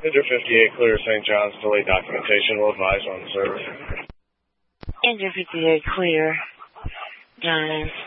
Inter 58 clear St. John's, delayed documentation, will advise on service. Inter 58 clear, Giants.